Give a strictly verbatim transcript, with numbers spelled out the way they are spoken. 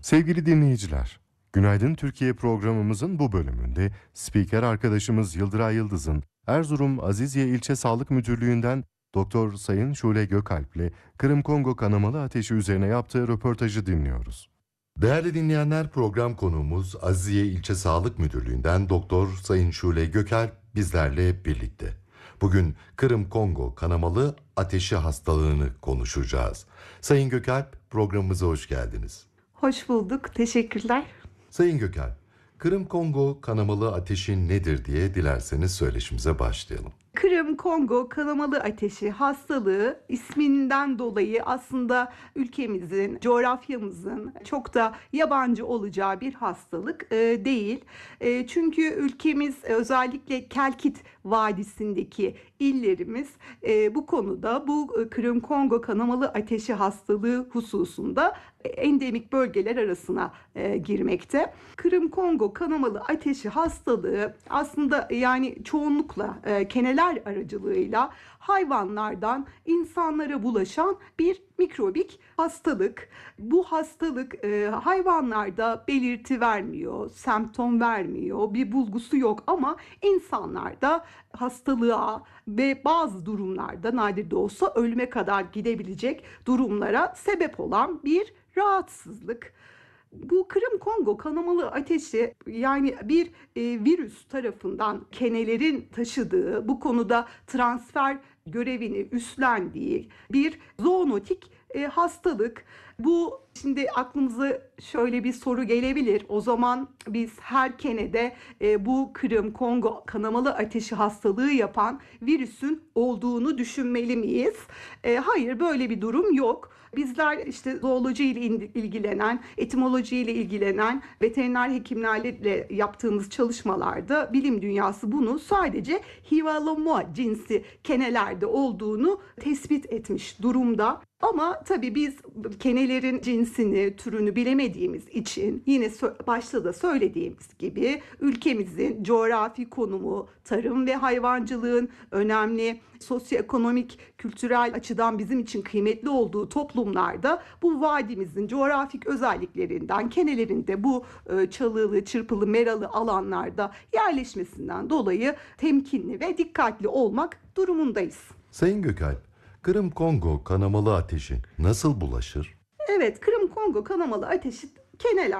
Sevgili dinleyiciler, Günaydın Türkiye programımızın bu bölümünde spiker arkadaşımız Yıldıray Yıldız'ın Erzurum Aziziye İlçe Sağlık Müdürlüğü'nden Doktor Sayın Şule Gökalp ile Kırım-Kongo kanamalı ateşi üzerine yaptığı röportajı dinliyoruz. Değerli dinleyenler, program konuğumuz Aziziye İlçe Sağlık Müdürlüğü'nden Doktor Sayın Şule Gökalp bizlerle birlikte. Bugün Kırım-Kongo kanamalı ateşi hastalığını konuşacağız. Sayın Gökalp, programımıza hoş geldiniz. Hoş bulduk. Teşekkürler. Sayın Gökalp, Kırım-Kongo kanamalı ateşi nedir diye dilerseniz söyleşimize başlayalım. Kırım-Kongo kanamalı ateşi hastalığı isminden dolayı aslında ülkemizin, coğrafyamızın çok da yabancı olacağı bir hastalık e, değil. E, çünkü ülkemiz özellikle Kelkit Vadisi'ndeki illerimiz e, bu konuda bu Kırım-Kongo kanamalı ateşi hastalığı hususunda endemik bölgeler arasına e, girmekte. Kırım-Kongo kanamalı ateşi hastalığı aslında yani çoğunlukla e, keneler aracılığıyla hayvanlardan insanlara bulaşan bir mikrobik hastalık. Bu hastalık e, hayvanlarda belirti vermiyor, semptom vermiyor, bir bulgusu yok ama insanlarda hastalığa ve bazı durumlarda nadir de olsa ölüme kadar gidebilecek durumlara sebep olan bir rahatsızlık. Bu Kırım-Kongo kanamalı ateşi yani bir e, virüs tarafından kenelerin taşıdığı, bu konuda transfer görevini üstlendiği bir zoonotik e, hastalık. Bu şimdi aklımıza şöyle bir soru gelebilir. O zaman biz her kenede e, bu Kırım-Kongo kanamalı ateşi hastalığı yapan virüsün olduğunu düşünmeli miyiz? E, hayır, böyle bir durum yok. Bizler işte zooloji ile ilgilenen, etimoloji ile ilgilenen veteriner hekimlerle yaptığımız çalışmalarda bilim dünyası bunu sadece Hivalomua cinsi kenelerde olduğunu tespit etmiş durumda. Ama tabii biz kenelerin cinsini, türünü bilemediğimiz için yine başta da söylediğimiz gibi ülkemizin coğrafi konumu, tarım ve hayvancılığın önemli sosyoekonomik, kültürel açıdan bizim için kıymetli olduğu toplumlarda bu vadimizin coğrafik özelliklerinden kenelerin de bu çalılı, çırpılı, meralı alanlarda yerleşmesinden dolayı temkinli ve dikkatli olmak durumundayız. Sayın Gökalp, Kırım-Kongo kanamalı ateşi nasıl bulaşır? Evet, Kırım-Kongo kanamalı ateşi keneler